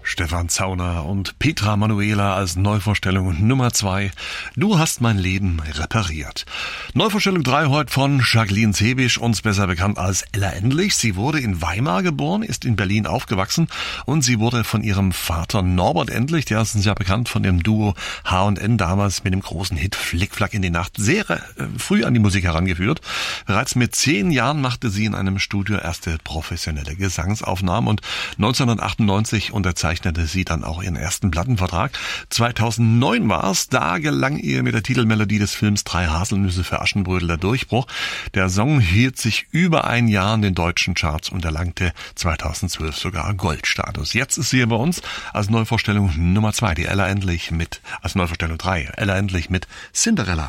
Stefan Zauner und Petra Manuela als Neuvorstellung Nummer 2. Du hast mein Leben repariert. Neuvorstellung 3 heute von Jacqueline Zebisch, uns besser bekannt als Ella Endlich. Sie wurde in Weimar geboren, ist in Berlin aufgewachsen und sie wurde von ihrem Vater Norbert Endlich, der ist uns ja bekannt von dem Duo H&N, damals mit dem großen Hit Flickflack in die Nacht, sehr früh an die Musik herangeführt. Bereits mit 10 Jahren machte sie in einem Studio erste professionelle Gesangsaufnahmen und 1998 unterzeichnete sie dann auch ihren ersten Plattenvertrag. 2009 war es, da gelang ihr mit der Titelmelodie des Films 3 Haselnüsse für Aschenbrödel der Durchbruch. Der Song hielt sich über ein Jahr in den deutschen Charts und erlangte 2012 sogar Goldstatus. Jetzt ist sie hier bei uns als Neuvorstellung Nummer 2, die Ella Endlich als Neuvorstellung 3, Ella Endlich mit Cinderella.